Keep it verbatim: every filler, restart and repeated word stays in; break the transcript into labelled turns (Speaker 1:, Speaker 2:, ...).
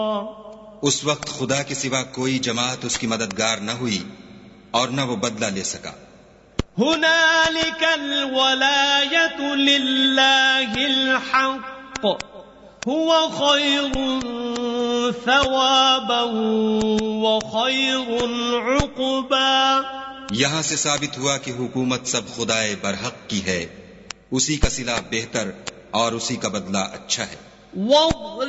Speaker 1: उस वक्त खुदा के सिवा कोई जमात उसकी मददगार न हुई और न वो बदला ले सका।
Speaker 2: हुनालिकल वलायतु लिल्लाहिल हक़ हुवा खैरुन सवाबन व खैरुन उक़बा।
Speaker 1: यहाँ से साबित हुआ कि हुकूमत सब खुदाए बरहक की है, उसी का सिला बेहतर और उसी का बदला अच्छा है।